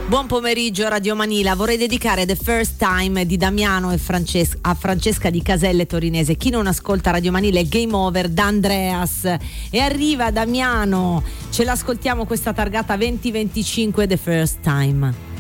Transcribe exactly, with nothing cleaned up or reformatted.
Buon pomeriggio Radio Manila, vorrei dedicare The First Time di Damiano e Francesca, a Francesca di Caselle Torinese. Chi non ascolta Radio Manila è Game Over da Andreas. E arriva Damiano, ce l'ascoltiamo questa targata venti venticinque The First Time.